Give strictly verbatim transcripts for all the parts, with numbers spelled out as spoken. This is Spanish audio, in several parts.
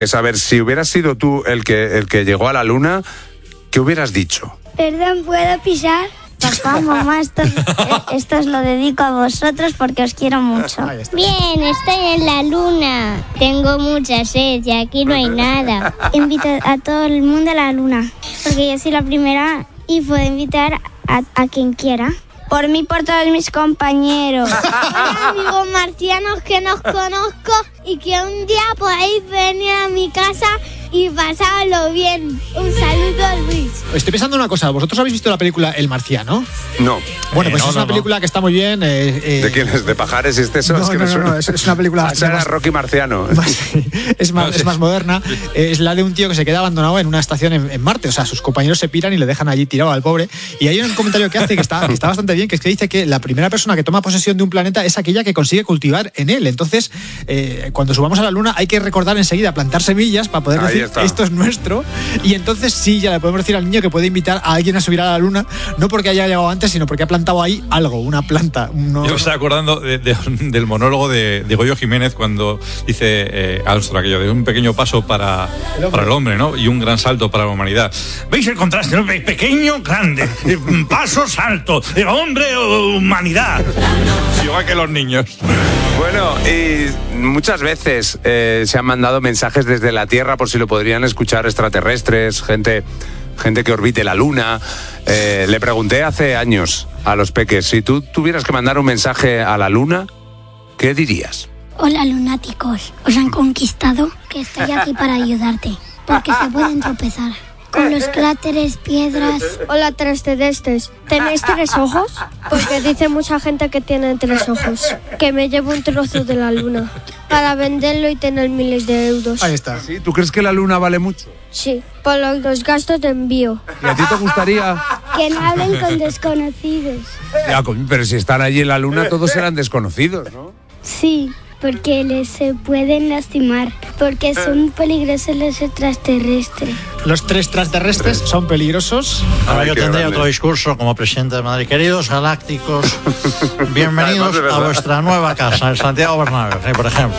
Es saber si hubieras sido tú el que, el que llegó a la luna, ¿qué hubieras dicho? Perdón, ¿puedo pisar? Papá, mamá, esto, esto os lo dedico a vosotros porque os quiero mucho. Bien, estoy en la luna. Tengo mucha sed y aquí no hay nada. Invito a todo el mundo a la luna, porque yo soy la primera y puedo invitar a, a quien quiera. Por mí, por todos mis compañeros. Hola, amigos marcianos que nos conozco y que un día podéis venir a mi casa y pasarlo bien. Un saludo, Luis. Estoy pensando una cosa. ¿Vosotros habéis visto la película El Marciano? No. Bueno, pues Eh, no, es una no, película no. que está muy bien. Eh, eh, ¿De quién es? ¿De Pajares y Esteso? No, es que no, me no, suena. no, es, es una película... Ah, esa era Rocky Marciano. Más- es, más, No, sí. es más moderna. Es la de un tío que se queda abandonado en una estación en, en Marte. O sea, sus compañeros se piran y le dejan allí tirado al pobre. Y hay un comentario que hace que está, que está bastante bien, que es que dice que la primera persona que toma posesión de un planeta es aquella que consigue cultivar en él. Entonces, eh, cuando subamos a la Luna hay que recordar enseguida plantar semillas para poder Ahí decir está. esto es nuestro. Y entonces sí, ya le podemos decir al niño que puede invitar a alguien a subir a la Luna, no porque haya llegado antes, sino porque ha plantado ahí algo, una planta. uno- Yo me estaba acordando de, de, del monólogo de, de Goyo Jiménez cuando dice eh, Armstrong aquello de un pequeño paso para el, para el hombre, ¿no? Y un gran salto para la humanidad. ¿Veis el contraste? ¿No? Pe- Pequeño, grande, eh, paso, salto, eh, hombre o humanidad. Igual que los niños. Bueno, y muchas veces eh, se han mandado mensajes desde la Tierra por si lo podrían escuchar extraterrestres, gente, gente que orbite la Luna. Eh, le pregunté hace años a los peques, si tú tuvieras que mandar un mensaje a la Luna, ¿qué dirías? Hola, lunáticos. ¿Os han conquistado? Que estoy aquí para ayudarte, porque se pueden tropezar con los cráteres, piedras. Hola, extraterrestres. ¿Tenéis tres ojos? Porque dice mucha gente que tienen tres ojos. Que me llevo un trozo de la luna para venderlo y tener miles de euros. Ahí está. ¿Sí? ¿Tú crees que la Luna vale mucho? Sí, por los, los gastos de envío. ¿Y a ti te gustaría? Que no hablen con desconocidos. Ya, coño, pero si están allí en la Luna todos serán desconocidos, ¿no? Sí, porque les se pueden lastimar, porque son peligrosos los extraterrestres. Los tres extraterrestres son peligrosos. Ahora Ay, yo qué tendré grande. otro discurso como presidente de Madrid. Queridos galácticos, bienvenidos Además, de a verdad. vuestra nueva casa, en Santiago Bernabéu, sí, por ejemplo.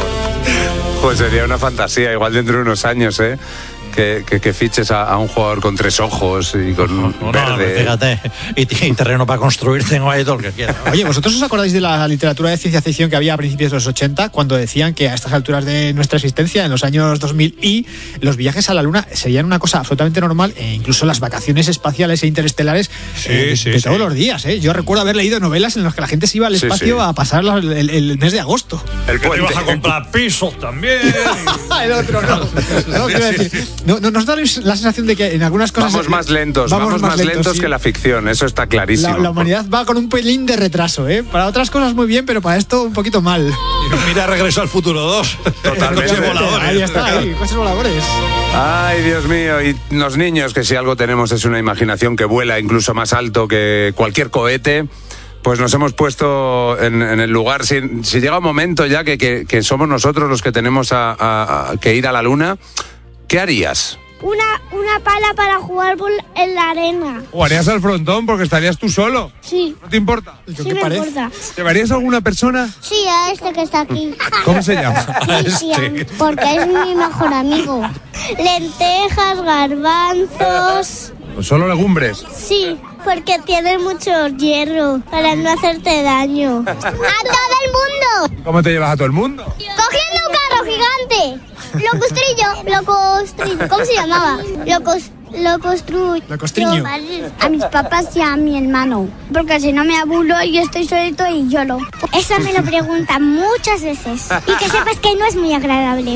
Pues sería una fantasía, igual dentro de unos años, ¿eh? Que, que, que fiches a, a un jugador con tres ojos y con No, no, verde. fíjate, y, y terreno para construir tengo ahí todo lo que quiera. Oye, ¿vosotros os acordáis de la literatura de ciencia ficción que había a principios de los ochenta, cuando decían que a estas alturas de nuestra existencia, en los años dos mil y, los viajes a la Luna serían una cosa absolutamente normal, e incluso las vacaciones espaciales e interestelares Sí, eh, de, sí, de sí. todos los días? ¿eh? Yo recuerdo haber leído novelas en las que la gente se iba al Sí, espacio sí. a pasar la- el, el mes de agosto. El Que te puente. vas a comprar pisos también. El otro no. No, quiero decir, no, no, nos da la sensación de que en algunas cosas... Vamos más lentos, vamos, más lentos, sí. que la ficción, eso está clarísimo. La, la humanidad va con un pelín de retraso, ¿eh? Para otras cosas muy bien, pero para esto un poquito mal. Y mira, Regreso al Futuro dos. Totalmente. Coches voladores. Ahí está, ahí, coches voladores. Ay, Dios mío, y los niños, que si algo tenemos es una imaginación que vuela incluso más alto que cualquier cohete, pues nos hemos puesto en, en el lugar. Si, si llega un momento ya que, que, que somos nosotros los que tenemos a, a- a- que ir a la Luna, ¿qué harías? Una, una pala para jugar por- en la arena. O harías al frontón porque estarías tú solo. Sí, ¿No te importa? ¿Y sí qué me parece? importa. ¿Llevarías a alguna persona? Sí, a este que está aquí. ¿Cómo se llama? Cristian, porque es mi mejor amigo. Lentejas, garbanzos. Solo legumbres. Sí, porque tiene mucho hierro para no hacerte daño. ¡A todo el mundo! ¿Cómo te llevas a todo el mundo? ¡Cogiendo un carro gigante! Lo construyo, lo construyo. ¿Cómo se llamaba? Lo, cos, lo construyo. Lo costriño. A mis papás y a mi hermano. Porque si no me abulo, yo estoy solito y lloro. Eso me lo preguntan muchas veces. Y que sepas que no es muy agradable.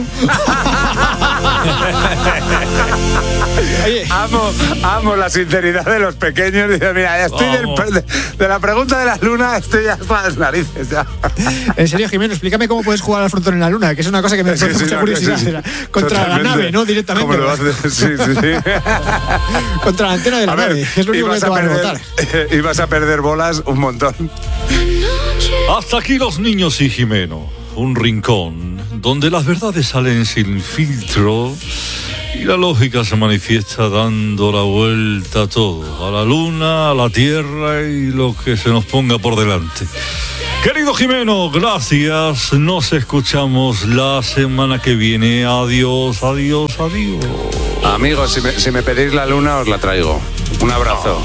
Oye, Amo, amo la sinceridad de los pequeños. Dice, mira, ya estoy del- Vamos. de, de la pregunta de la Luna, estoy ya hasta las narices ya. en serio, Jimeno, explícame cómo puedes jugar al frontón en la Luna, que es una cosa que me Sí, produce sí, mucha no, curiosidad. sí, sí. Contra Totalmente. la nave, ¿no? Directamente. ¿Cómo lo haces? Sí, sí, sí. Contra la antena de la A ver, nave, que es lo único que ibas te a va a perder, rebotar. ibas a perder bolas un montón. Hasta aquí los niños y Jimeno. Un rincón donde las verdades salen sin filtro y la lógica se manifiesta dando la vuelta a todo. A la luna, a la tierra y lo que se nos ponga por delante. Querido Jimeno, gracias. Nos escuchamos la semana que viene. Adiós, adiós, adiós. Amigos, si me, si me pedís la luna, os la traigo. Un abrazo.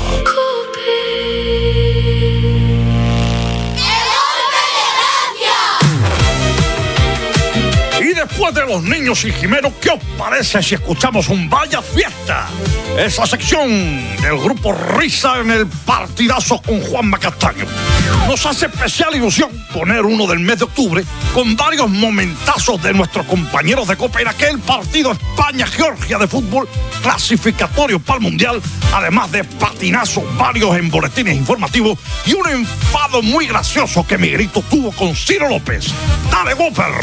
Y después de los niños y Jimeno, ¿qué os parece si escuchamos un Vaya Fiesta? Esa sección del grupo Risa en el partidazo con Juanma Castaño. Nos hace especial ilusión poner uno del mes de octubre con varios momentazos de nuestros compañeros de Copa en aquel partido España-Georgia de fútbol clasificatorio para el Mundial, además de patinazos varios en boletines informativos y un enfado muy gracioso que Miguelito tuvo con Ciro López. ¡Dale, Whopper!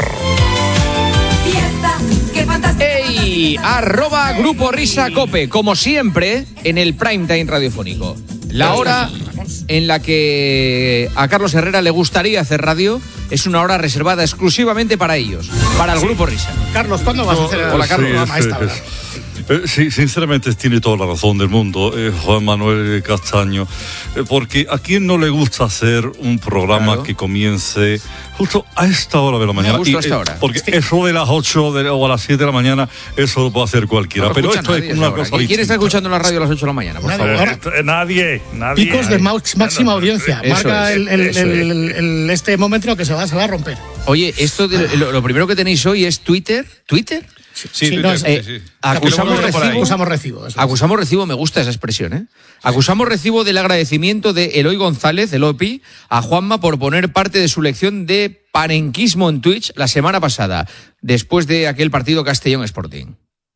¡Ey! Arroba Grupo Risa Cope, como siempre, en el prime time radiofónico. La hora en la que a Carlos Herrera le gustaría hacer radio es una hora reservada exclusivamente para ellos, para el Grupo Risa. Carlos, ¿cuándo vas a hacer? Hola, Carlos. Sí, sí, Eh, sí, sinceramente tiene toda la razón del mundo, eh, Juan Manuel Castaño, eh, porque a quién no le gusta hacer un programa claro. que comience justo a esta hora de la mañana. Justo y, a esta eh, hora. Porque sí. eso de las ocho de, o a las siete de la mañana, eso lo puede hacer cualquiera. No pero esto nadie, es una cosa distinta. ¿Quién está escuchando la radio a las ocho de la mañana, por nadie, favor? Eh, nadie, nadie. Picos nadie. de max, máxima audiencia. Eso Marca es, el, el, eso el, es. el, el, este momento que se va, se va a romper. Oye, esto de, lo, lo primero que tenéis hoy es Twitter. ¿Twitter? Sí, Sí, Twitter, no, es- sí, eh, sí. Acusamos Acusamos recibo. recibo. Acusamos recibo. eso. Acusamos recibo, me gusta esa expresión, ¿eh? Acusamos recibo del agradecimiento de Eloy González, el O P I, a Juanma por poner parte de su lección de panenquismo en Twitch la semana pasada, después de aquel partido Castellón Sporting.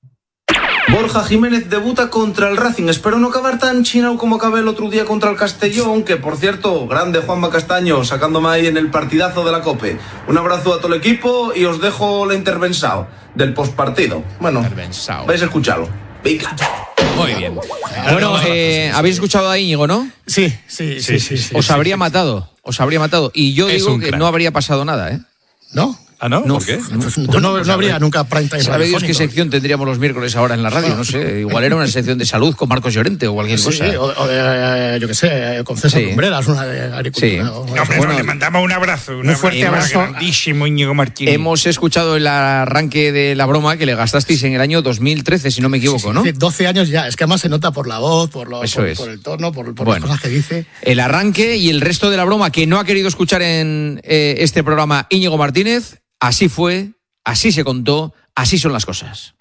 Borja Jiménez debuta contra el Racing. Espero no acabar tan chinao como acabé el otro día contra el Castellón, que por cierto, grande Juanma Castaño, sacándome ahí en el partidazo de la COPE. Un abrazo a todo el equipo y os dejo la intervención del postpartido. Bueno, Intervensao. vais a escucharlo. Venga. Muy bien. Bueno, eh, habéis escuchado a Íñigo, ¿no? Sí, sí, sí, sí. sí, Os sí, habría sí. matado, os habría matado. Y yo Es digo un que crack. no habría pasado nada, ¿eh? ¿No? ¿Ah, no? No. ¿Por qué? Pues no, no, no habría nunca prime time ¿Sabe Dios qué radiofónico. sección tendríamos los miércoles ahora en la radio? No sé, igual era una sección de salud con Marcos Llorente o cualquier Sí, cosa. o, o de, eh, yo qué sé, con César Sí. Lumbreras, una de Sí. agricultura. o- No, Hombre, Bueno, no, le mandamos un abrazo. un fuerte abrazo. Grandísimo Íñigo Martínez. Hemos escuchado el arranque de la broma que le gastasteis en el año dos mil trece, si no me equivoco, Sí, sí, ¿no? hace doce años ya, es que además se nota por la voz, por, lo, Eso por, es. por el tono, por, por Bueno. las cosas que dice. El arranque y el resto de la broma que no ha querido escuchar en eh, este programa Íñigo Martínez, así fue, así se contó, así son las cosas.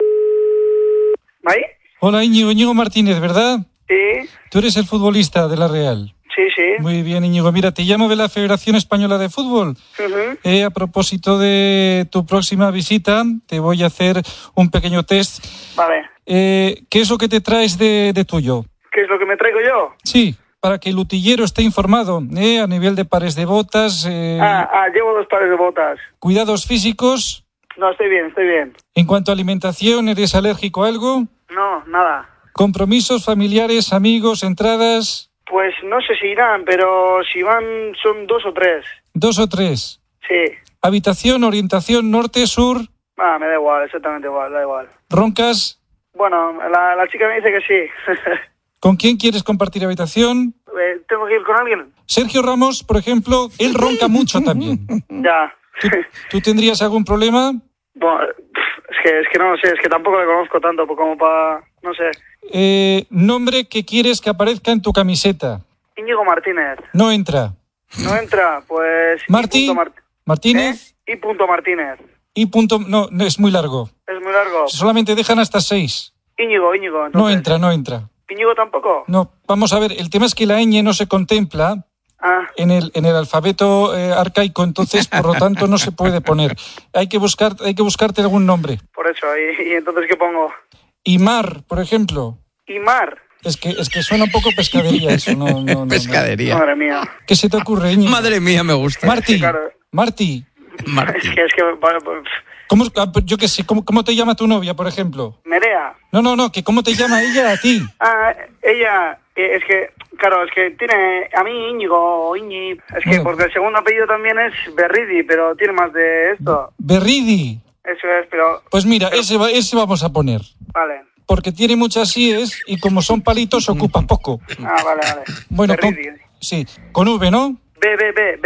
¿Ahí? Hola Íñigo, Íñigo Martínez, ¿verdad? Sí, Tú eres el futbolista de la Real. sí, sí. Muy bien, Íñigo. Mira, te llamo de la Federación Española de Fútbol. Ujú. Eh, a propósito de tu próxima visita, te voy a hacer un pequeño test. Vale. Eh, ¿Qué es lo que te traes de, de tuyo? ¿Qué es lo que me traigo yo? Sí, para que el utillero esté informado, eh, a nivel de pares de botas, eh, Ah, ah, llevo dos pares de botas. cuidados físicos. No, estoy bien, estoy bien. En cuanto a alimentación, ¿eres alérgico a algo? No, nada. Compromisos familiares, amigos, entradas, Pues no sé si irán, pero si van son dos o tres. dos o tres. Sí. Habitación, orientación norte, sur, Ah, me da igual, exactamente igual, da igual. roncas. Bueno, la, la chica me dice que sí. ¿Con quién quieres compartir habitación? Eh, ¿Tengo que ir con alguien? Sergio Ramos, por ejemplo, él ronca mucho también. Ya. ¿Tú, tú tendrías algún problema? Bueno, pff, es que, es que no sé, es que tampoco le conozco tanto como para... No sé. Eh, nombre que quieres que aparezca en tu camiseta. Íñigo Martínez. No entra. ¿No entra? Pues... Martí, Y punto Mart- Martínez ¿Eh? Y punto Martínez. y punto... No, no, es muy largo. Es muy largo. Solamente dejan hasta seis. Íñigo, Íñigo. No entonces. entra, no entra. ¿Íñigo tampoco? No, vamos a ver, el tema es que la ñ no se contempla Ah, en el, en el alfabeto eh, arcaico, entonces, por lo tanto, no se puede poner. Hay que buscar, hay que buscarte algún nombre. por eso. ¿Y, y entonces qué pongo? Imar, por ejemplo. Imar. Es que, es que suena un poco pescadería eso, no, no, no, no. Pescadería. Madre mía. ¿Qué se te ocurre, Íñigo? Madre mía, me gusta. Martí, Claro. Martí, Martí. Es que, es que... bueno, pues, ¿cómo, ah, yo qué sé, ¿cómo, ¿cómo te llama tu novia, por ejemplo? Nerea. No, no, no, que cómo te llama ella a ti. Ah, ella... eh, Es que... Claro, es que tiene... A mí Íñigo o Iñi... Es que Bueno. porque el segundo apellido también es Berridi, pero tiene más de esto. Berridi. Eso es, pero... Pues mira, ese, va- ese vamos a poner. Vale. Porque tiene muchas síes y como son palitos ocupa poco. Ah, vale, vale. Bueno, con, Berridi. sí, con V, ¿no? B, B, B, B.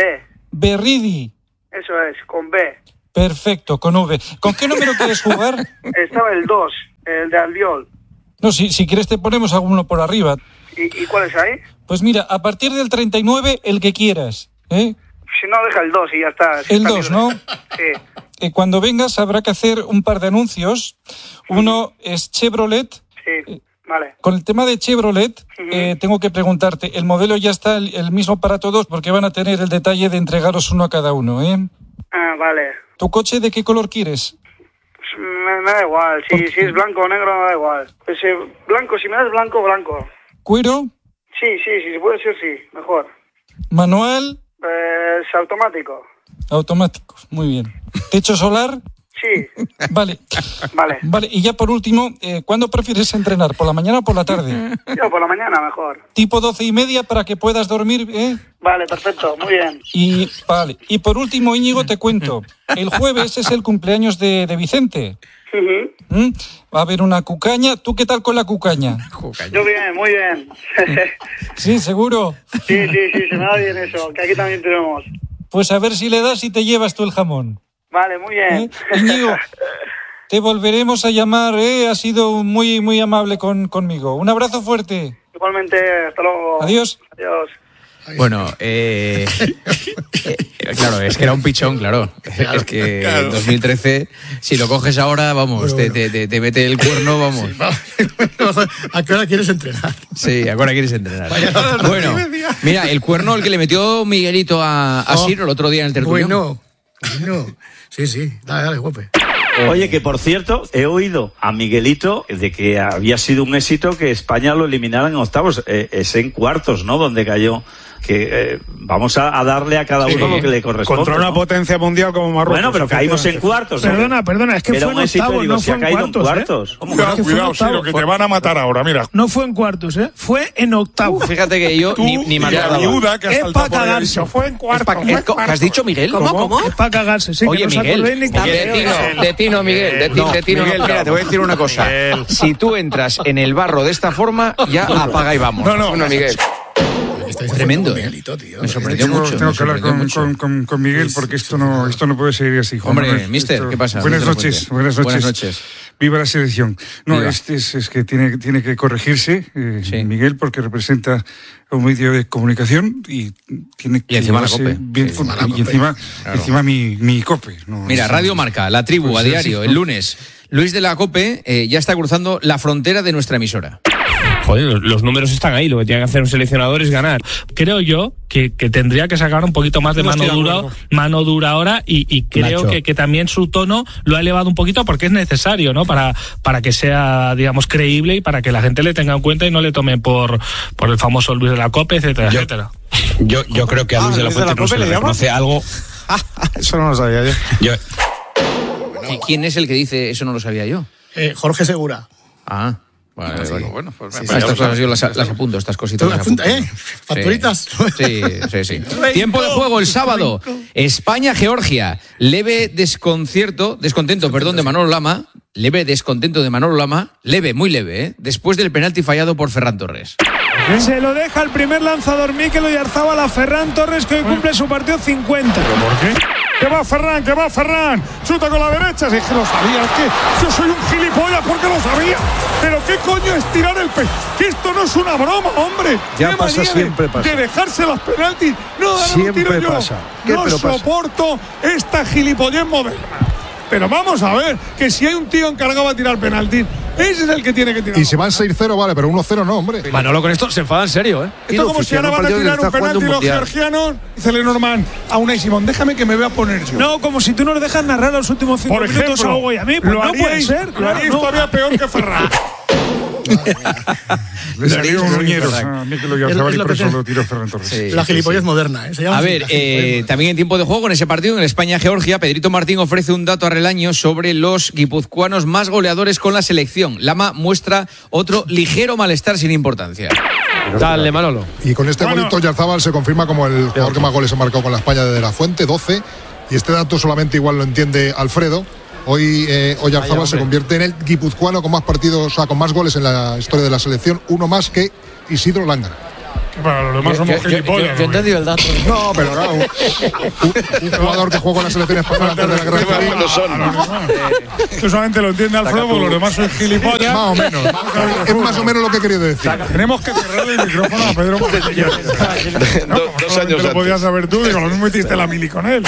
Berridi. Eso es, con B. Perfecto, con V. ¿Con qué número quieres jugar? Estaba el dos, el de Albiol. No, si, si quieres te ponemos alguno por arriba. ¿Y, y cuál es ahí? Pues mira, a partir del treinta y nueve, el que quieras. ¿eh? Si no, deja el dos y ya está. Si el está dos, libre. ¿no? Sí. Eh, cuando vengas habrá que hacer un par de anuncios. Uno es Chevrolet. Sí, vale. Con el tema de Chevrolet, uh-huh. eh, tengo que preguntarte, ¿el modelo ya está el, el mismo para todos? Porque van a tener el detalle de entregaros uno a cada uno, ¿eh? Ah, vale. ¿Tu coche de qué color quieres? Pues me, me da igual. Si, si es blanco o negro, me da igual. Pues eh, blanco, si me das blanco, blanco. ¿Cuero? Sí, sí, sí, si puede ser, sí. Mejor. ¿Manual? Eh, es automático. Automático, muy bien. ¿Techo solar? Sí. Vale. Vale. Vale, y ya por último, eh, ¿cuándo prefieres entrenar? ¿Por la mañana o por la tarde? Yo por la mañana mejor. Tipo doce y media para que puedas dormir, ¿eh? Vale, perfecto, muy bien. Y, vale. Y por último, Íñigo, te cuento. El jueves es el cumpleaños de, de Vicente. Uh-huh. ¿Mm? Va a haber una cucaña. ¿Tú qué tal con la cucaña? Yo bien, muy bien. Sí, seguro. Sí, sí, sí, se me da bien eso, que aquí también tenemos. Pues a ver si le das y te llevas tú el jamón. Vale, muy bien. ¿Eh? Íñigo, te volveremos a llamar, ¿eh? Has sido muy, muy amable con, conmigo. Un abrazo fuerte. Igualmente, hasta luego. Adiós. Adiós. Bueno, eh, eh, claro, es que era un pichón, claro. claro es que claro. En dos mil trece, si lo coges ahora, vamos, bueno, te, bueno. Te, te mete el cuerno, vamos. Sí, ¿a qué hora quieres entrenar? Sí, ¿a qué hora quieres entrenar? Bueno, mira, el cuerno el que le metió Miguelito a, a oh, Siro el otro día en el tertulión. Bueno, bueno. Sí, sí, dale, dale, guape. Oye, que por cierto, he oído a Miguelito de que había sido un éxito que España lo eliminara en octavos. Eh, es en cuartos, ¿no? Donde cayó. Que eh, vamos a, a darle a cada uno sí, lo que le corresponde. Contra una ¿no? potencia mundial como Marruecos. Bueno, pero caímos en cuartos. ¿no? Perdona, perdona, es que Era fue en octavos, digo, no fue en cuartos. cuartos. ¿eh? Cuidado, es que cuidado, Siro, que te van a matar ahora, mira. No fue en cuartos, ¿eh? Fue en octavos. Uh, fíjate que yo Tú, ni, ni me acordaba. Viuda que es para cagarse. Fue en cuartos. Pa, es, ¿Qué has dicho, Miguel? ¿Cómo, cómo? Es para cagarse, sí. Oye, que no Miguel. Ni De Tino, de Tino, Miguel. De, no, de Tino, Miguel, mira, te voy a decir una cosa. Si tú entras en el barro de esta forma, ya apaga y vamos. No, no. Bueno, Miguel. Tremendo, ¿eh? Miguelito, tío. Me sorprendió tengo, mucho. Tengo me que hablar con, mucho. Con, con, con Miguel porque esto no, esto no puede seguir así. Juan Hombre, Manuel, mister, esto... ¿qué pasa? Buenas noches, buenas noches. Buenas noches. Viva la selección. No, Viva. este es, es que tiene, tiene que corregirse eh, sí. Miguel porque representa un medio de comunicación y tiene que y encima la COPE. Bien, sí, y COPE. encima, claro. encima mi, mi COPE. No, Mira, no, Radio Marca, La Tribu, pues a diario, sí, el lunes. Luis de la COPE eh, ya está cruzando la frontera de nuestra emisora. Joder, los números están ahí, lo que tiene que hacer un seleccionador es ganar. Creo yo que, que tendría que sacar un poquito más de mano dura, mano dura ahora y, y creo que, que también su tono lo ha elevado un poquito porque es necesario, ¿no? Para, para que sea, digamos, creíble y para que la gente le tenga en cuenta y no le tome por, por el famoso Luis de la COPE, etcétera, yo, etcétera. Yo, yo creo que a Luis ah, de la Fuente no se le reconoce algo. Eso no lo sabía yo. yo. ¿Y quién es el que dice eso no lo sabía yo? Eh, Jorge Segura. Ah. Vale, sí. bueno, bueno, pues sí, sí, estas cosas yo las, las apunto, estas cositas. Las apunto, apunto, ¿eh? ¿Facturitas? Sí, sí, sí. Tiempo de juego el sábado. España-Georgia. Leve desconcierto, descontento, perdón, de Manolo Lama. Leve descontento de Manolo Lama. Leve, muy leve, ¿eh? Después del penalti fallado por Ferran Torres. Se lo deja el primer lanzador Mikel Oyarzabal a Ferran Torres, que hoy cumple su partido cincuenta. ¿Pero por qué? ¡Que va Ferran, que va Ferran! ¡Chuta con la derecha! Si es que lo sabía, es que yo soy un gilipollas porque lo sabía. ¿Pero qué coño es tirar el pe...? ¡Que esto no es una broma, hombre! Ya ¡Qué pasa, siempre de, pasa. De dejarse las penaltis. No, ahora siempre lo tiro yo. pasa. ¿Qué, no pero pasa? soporto esta gilipollez moderna. Pero vamos a ver, que si hay un tío encargado de tirar penaltis, ese es el que tiene que tirar. Y si van seis cero, vale, pero uno cero no, hombre. Manolo con esto se enfada en serio, ¿eh? Esto es como si ahora van a tirar un penalti los georgianos. Dice Lenormand a Unai Simón, déjame que me voy a poner yo. No, como si tú nos dejas narrar los últimos cinco Por minutos ejemplo, algo y a mí, pues lo no haríais, puede ser. Lo Claro, haríais no. todavía peor que Ferran. Le salió un uñero a Mikel Oyarzabal y por eso lo tiró Ferran Torres. Sí, la gilipollez sí, sí. moderna. ¿eh? Se llama a ver, eh, también en tiempo de juego, en ese partido, en el España-Georgia, Pedrito Martín ofrece un dato a Relaño sobre los guipuzcoanos más goleadores con la selección. Lama muestra otro ligero malestar sin importancia. Dale, Manolo. Y con este bueno, golito Oyarzabal se confirma como el jugador que más goles ha marcado con la España de De la Fuente, doce. Y este dato solamente igual lo entiende Alfredo. Hoy eh, Oyarzabal se convierte en el guipuzcoano con más partidos, o sea, con más goles en la historia de la selección, uno más que Isidro Lángara. Que para los demás somos gilipollas. Yo he entendido el dato. No, pero no. Un, un jugador que jugó con la selección española antes de la guerra civil. No son. Tú solamente lo entiendes, Alfredo, porque los demás son gilipollas. Más o menos. Es más o menos lo que he querido decir. Tenemos que cerrar el micrófono a Pedro Montilla. No, dos años lo podías saber tú, digo, lo mismo hiciste la mili con él.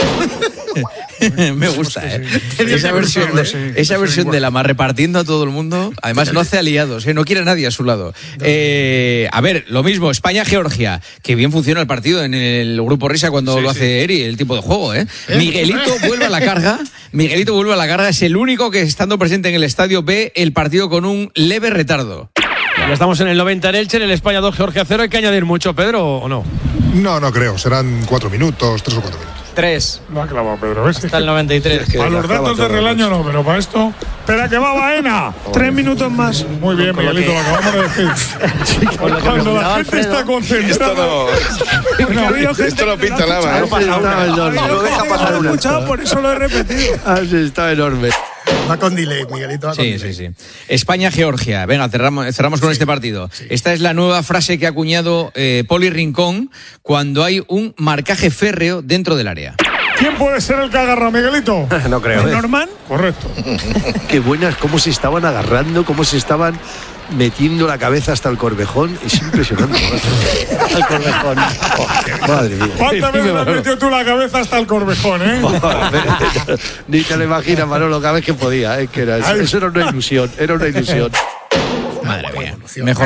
Me gusta, ¿eh? Esa versión, de, esa versión de Lama repartiendo a todo el mundo. Además, no hace aliados, ¿eh? No quiere a nadie a su lado. Eh, a ver, lo mismo, España-Georgia. Que bien funciona el partido en el grupo Risa cuando sí, lo hace sí. Eri, el tipo de juego, ¿eh? Miguelito vuelve a la carga. Miguelito vuelve a la carga. Es el único que, estando presente en el estadio, ve el partido con un leve retardo. Ya estamos en el noventa en Elche, en el España dos, Georgia cero. ¿Hay que añadir mucho, Pedro, o no? No, no creo. Serán cuatro minutos, tres o cuatro minutos. Tres. Lo ha clavado Pedro. ¿Ves? Hasta el noventa y tres. A los datos de Relaño no, pero para esto. ¡Espera que va Baena! Tres minutos más. Muy bien, Miguelito, lo acabamos de decir. Cuando la gente está concentrada. Esto no pinta nada, ¿eh? Lo deja pasar una. Por eso lo he repetido. Así está enorme. Va con delay, Miguelito. Va con sí, delay. sí, sí. España-Georgia. Venga, cerramos, cerramos con sí, este partido. Sí. Esta es la nueva frase que ha acuñado eh, Poli Rincón cuando hay un marcaje férreo dentro del área. ¿Quién puede ser el que agarra, Miguelito? No creo. ¿El Norman? Correcto. Qué buenas, cómo se estaban agarrando, cómo se estaban metiendo la cabeza hasta el corvejón. Es impresionante. El corvejón. Oh, madre mía. ¿Cuántas veces has metido tú la cabeza hasta el corvejón, eh? Ni te lo imaginas, Manolo, cada vez que podía. ¿eh? Que era, eso, eso era una ilusión, era una ilusión. Madre mía, mejor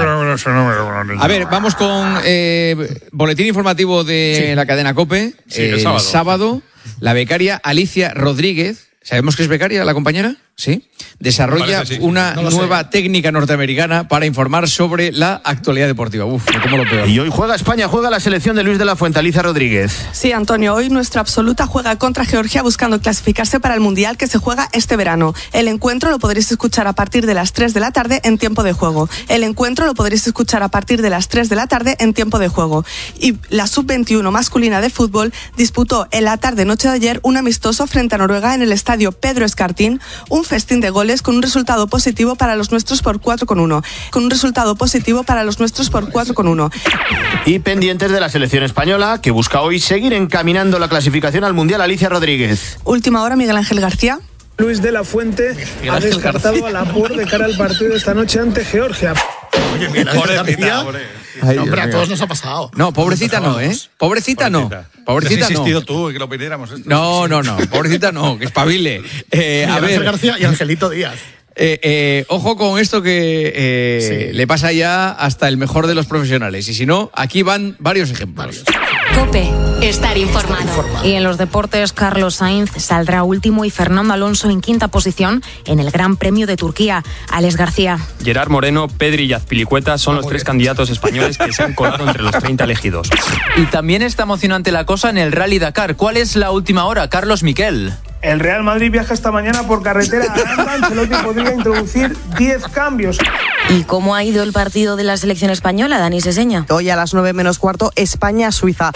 no. A ver, vamos con eh, boletín informativo de sí. la cadena COPE. Sí, el, el sábado. sábado, la becaria Alicia Rodríguez, ¿sabemos que es becaria la compañera? Sí. Desarrolla Parece, sí. una no nueva sé. técnica norteamericana para informar sobre la actualidad deportiva. Uf, me tomo lo peor. Y hoy juega España, juega la selección de Luis de la Fuente, Alicia Rodríguez. Sí, Antonio, hoy nuestra absoluta juega contra Georgia buscando clasificarse para el Mundial que se juega este verano. El encuentro lo podréis escuchar a partir de las tres de la tarde en tiempo de juego. El encuentro lo podréis escuchar a partir de las tres de la tarde en tiempo de juego. Y la sub veintiuno masculina de fútbol disputó en la tarde-noche de ayer un amistoso frente a Noruega en el estadio Pedro Escartín, un festín de goles con un resultado positivo para los nuestros por cuatro con uno. Con un resultado positivo para los nuestros por cuatro con uno. Y pendientes de la selección española, que busca hoy seguir encaminando la clasificación al Mundial, Alicia Rodríguez. Última hora, Miguel Ángel García. Luis de la Fuente ha descartado a Laporte de cara al partido de esta noche ante Georgia. Oye, Miguel Ángel García. Ay, hombre, a todos nos ha pasado. No, pobrecita no, ¿eh? Pobrecita no. Pobrecita has no. insistido tú en que lo pidiéramos esto. No, no, no. Pobrecita no, que espabile. Eh, a ver. García y Angelito Díaz. Eh, eh, ojo con esto que eh, sí. le pasa ya hasta el mejor de los profesionales. Y si no, aquí van varios ejemplos. COPE, estar informado. estar informado. Y en los deportes, Carlos Sainz saldrá último y Fernando Alonso en quinta posición en el Gran Premio de Turquía. Alex García. Gerard Moreno, Pedri y Azpilicueta son los tres candidatos españoles que se han colado entre los treinta elegidos. Y también está emocionante la cosa en el Rally Dakar. ¿Cuál es la última hora, Carlos Miquel? El Real Madrid viaja esta mañana por carretera a Aranda. Ancelotti podría introducir diez cambios. ¿Y cómo ha ido el partido de la selección española, Dani Seseña? Hoy a las nueve menos cuarto, España-Suiza.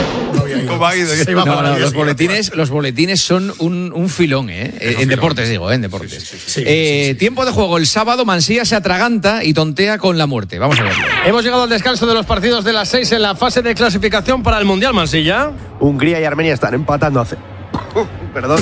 ¿Cómo ha ido? No, no, los boletines, los boletines son un, un filón, ¿eh? En filón. Deportes, digo, ¿eh? En deportes. Sí, sí, sí. Eh, sí, sí, sí. Tiempo de juego. El sábado, Mansilla se atraganta y tontea con la muerte. Vamos a verlo. Hemos llegado al descanso de los partidos de las seis en la fase de clasificación para el Mundial, Mansilla. Hungría y Armenia están empatando hace... Perdón.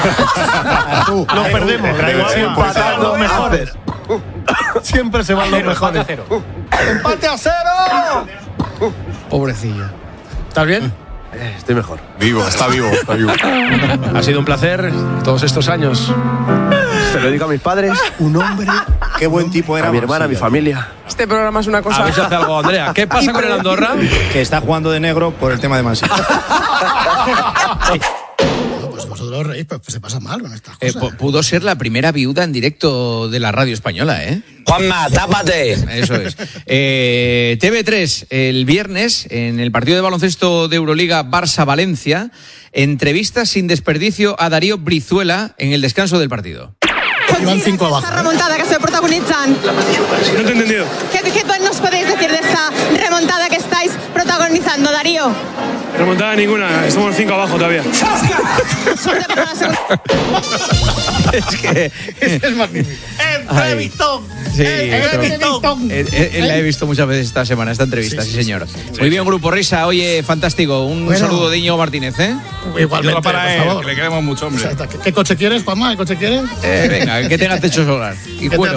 Lo perdemos. Siempre los mejores. Siempre se van los mejores. ¡Empate a cero! Pobrecilla. ¿Estás bien? Estoy mejor. Vivo, está vivo, está vivo. Ha sido un placer todos estos años. Se lo digo a mis padres. Un hombre, qué buen tipo era. A mi hermana, a mi familia. Este programa es una cosa... A ver si hace algo, Andrea. ¿Qué pasa con el Andorra? Que está jugando de negro por el tema de Mansilla. Pues vosotros reís, pues se pasa mal con estas Eh, cosas. pudo ser la primera viuda en directo de la radio española, ¿eh? Juanma, tápate. Eso es. Eh, T V tres, el viernes, en el partido de baloncesto de Euroliga Barça-Valencia, entrevista sin desperdicio a Darío Brizuela en el descanso del partido. Iban cinco abajo. Esta remontada que se protagonizan. No te he entendido. ¿Qué, ¿Qué nos podéis decir de esta remontada que estáis protagonizando, Darío? Remontada ninguna, estamos cinco abajo todavía. Suerte para la segunda. Es que... Es magnífico. ¡Entrevistón! Sí, eso. Él, él la he visto muchas veces esta semana, esta entrevista, sí, sí, sí señor. Sí, Muy bien, Grupo Risa, oye, fantástico. Un bueno, saludo de Íñigo Martínez, ¿eh? Igualmente, para él, por favor. que le queremos mucho, hombre. ¿Qué, ¿Qué coche quieres, Juanma? ¿Qué coche quieres? Eh, venga, que tenga techo solar. Y bueno.